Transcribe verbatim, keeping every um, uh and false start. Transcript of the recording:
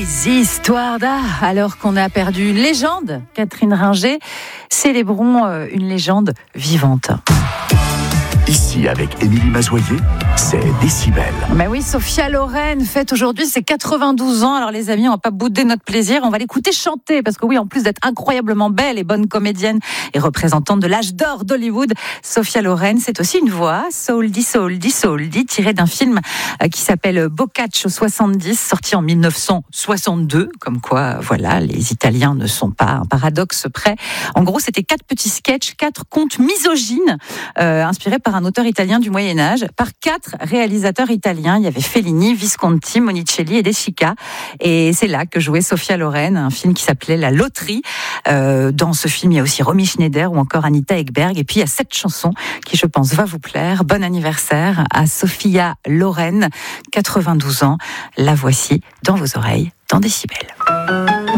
Les histoires d'art. Alors qu'on a perdu une légende, Catherine Ringer, célébrons une légende vivante. Ici, avec Émilie Mazoyer, c'est Décibel. Mais oui, Sophia Loren fête aujourd'hui ses quatre-vingt-douze ans. Alors les amis, on va pas bouder notre plaisir, on va l'écouter chanter. Parce que oui, en plus d'être incroyablement belle et bonne comédienne et représentante de l'âge d'or d'Hollywood, Sophia Loren, c'est aussi une voix, Souldy, Souldy, Souldy, tirée d'un film qui s'appelle Boccaccio soixante-dix, sorti en dix-neuf cent soixante-deux. Comme quoi, voilà, les Italiens ne sont pas un paradoxe près. En gros, c'était quatre petits sketchs, quatre contes misogynes, euh, inspirés par un auteur italien du Moyen-Âge, par quatre réalisateurs italiens. Il y avait Fellini, Visconti, Monicelli et De Sica. Et c'est là que jouait Sophia Loren, un film qui s'appelait La Loterie. Euh, dans ce film, il y a aussi Romy Schneider ou encore Anita Ekberg. Et puis, il y a cette chanson qui, je pense, va vous plaire. Bon anniversaire à Sophia Loren, quatre-vingt-douze ans. La voici dans vos oreilles, dans Décibel.